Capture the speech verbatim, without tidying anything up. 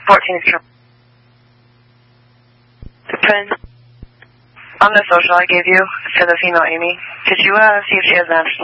fourteen is Depends. on the social I gave you for the female Amy. Could you uh, see if she has an